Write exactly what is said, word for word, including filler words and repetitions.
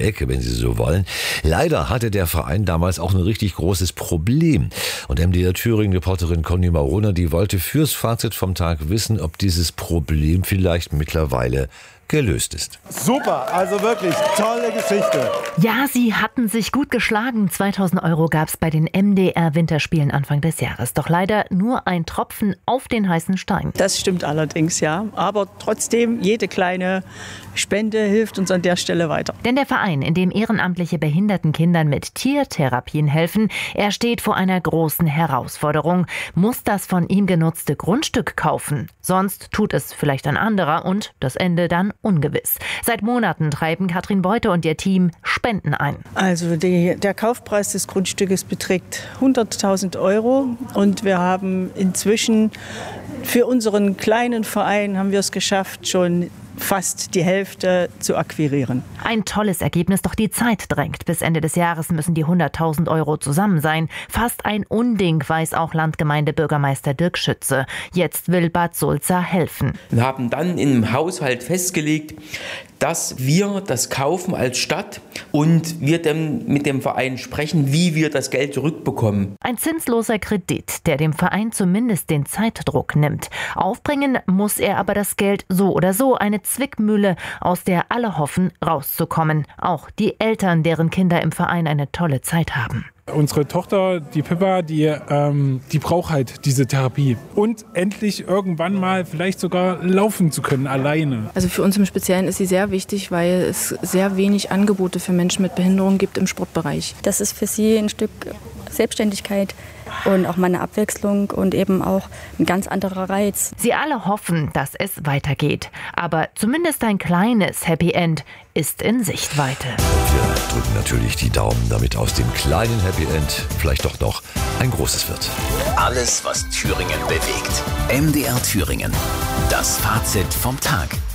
Ecke, wenn Sie so wollen. Leider hatte der Verein damals auch ein richtig großes Problem. Und M D R Thüringen-Reporterin Conny Marona, die wollte fürs Fazit vom Tag wissen, ob dieses Problem vielleicht mittlerweile gelöst ist. Super, also wirklich tolle Geschichte. Ja, sie hatten sich gut geschlagen. zweitausend Euro gab es bei den M D R-Winterspielen Anfang des Jahres. Doch leider nur ein Tropfen auf den heißen Stein. Das stimmt allerdings, ja. Aber trotzdem, jede kleine Spende hilft uns an der Stelle weiter. Denn der Verein, in dem ehrenamtliche behinderten Kindern mit Tiertherapien helfen, er steht vor einer großen Herausforderung. Muss das von ihm genutzte Grundstück kaufen? Sonst tut es vielleicht ein anderer und das Ende dann ungewiss. Seit Monaten treiben Katrin Beute und ihr Team Spenden ein. Also die, der Kaufpreis des Grundstückes beträgt hunderttausend Euro und wir haben inzwischen für unseren kleinen Verein haben wir es geschafft, schon fast die Hälfte zu akquirieren. Ein tolles Ergebnis, doch die Zeit drängt. Bis Ende des Jahres müssen die hunderttausend Euro zusammen sein. Fast ein Unding, weiß auch Landgemeindebürgermeister Dirk Schütze. Jetzt will Bad Sulza helfen. Wir haben dann im Haushalt festgelegt, dass wir das kaufen als Stadt und wir dann mit dem Verein sprechen, wie wir das Geld zurückbekommen. Ein zinsloser Kredit, der dem Verein zumindest den Zeitdruck nimmt. Aufbringen muss er aber das Geld so oder so, eine Zwickmühle, aus der alle hoffen, rauszukommen. Auch die Eltern, deren Kinder im Verein eine tolle Zeit haben. Unsere Tochter, die Pippa, die, ähm, die braucht halt diese Therapie. Und endlich irgendwann mal vielleicht sogar laufen zu können, alleine. Also für uns im Speziellen ist sie sehr wichtig, weil es sehr wenig Angebote für Menschen mit Behinderung gibt im Sportbereich. Das ist für sie ein Stück Selbstständigkeit und auch mal eine Abwechslung und eben auch ein ganz anderer Reiz. Sie alle hoffen, dass es weitergeht. Aber zumindest ein kleines Happy End ist in Sichtweite. Wir drücken natürlich die Daumen, damit aus dem kleinen Happy End vielleicht doch noch ein großes wird. Alles, was Thüringen bewegt. M D R Thüringen. Das Fazit vom Tag.